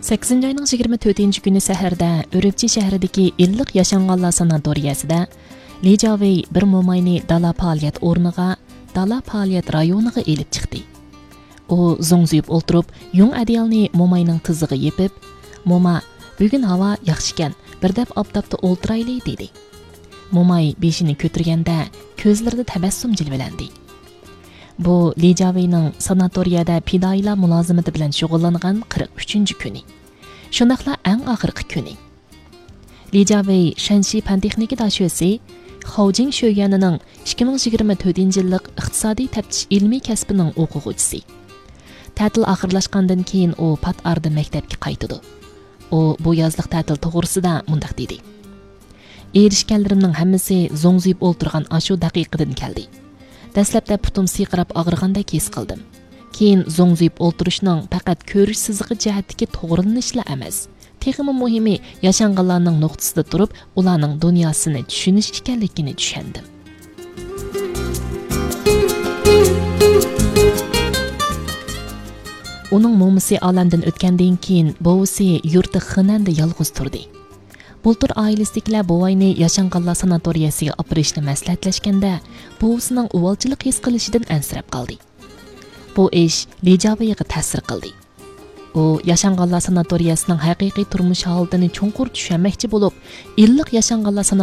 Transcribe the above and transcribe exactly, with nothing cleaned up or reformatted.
sakkizinchi oyning yigirma to'rtinchi kuni saharda Urumchi shahridagi illiq yashanganlar sanatoriyasida Li Jiawei bir mo'mayni dala faoliyat o'rniga, dala faoliyat rayoniga elib chiqdi. U zo'ngzuyib o'ltirib, yung adyalni mo'mayning tizig'iga yepib, "Mo'ma, bugun havo yaxshi ekan, bir dab oftobda o'ltirayli" dedi. Mo'may beshini ko'targanda ko'zlarida tabassum jilvalandi. Bu Li Jiaweining sanatoriyada fidoyilar mulozimati bilan shug'ullangan qirq uchinchi kuni. Shundaqla eng oxirgi kuni. Li Jiawei Shanxi fan-texnika dashyosi Xaojing sho'yanining ikki ming yigirma to'rtinchi yillik iqtisodiy taftish ilmiy kasbining o'quvchisi. Ta'til oxirlashgandan keyin u pat arda maktabga qaytdi. U bu yozliq ta'til to'g'risida mundaq dedi. Erishganlarimning hammasi zo'ngzuyib o'ltirgan ashu daqiqadan keldi. Dastlabda putum siyqirab og'rigandek his qildim. Keyin zo'ngzuyib o'ltirishning faqat ko'rish siziqi jihatdagi to'g'rilanishla emas, texmi muhimi yashanganlarning nuqtasida turib, ularning dunyosini tushunish ekanligini tushundim. Uning mo'misi olamdan o'tgandan keyin bovisi yurti Xinanda yolg'iz turdi. Bultur oilasidagilar buvayni yashanganlar sanatoriyasiga opirishni maslahatlashganda, buvisining uvolchilik his qilishidan ansirab qoldi. Bu ish Li Jiaweiga ta'sir qildi. U yashanganlar sanatoriyasining haqiqiy turmush holatini chunqur tushunmoqchi bo'lib, illiq yashanganlar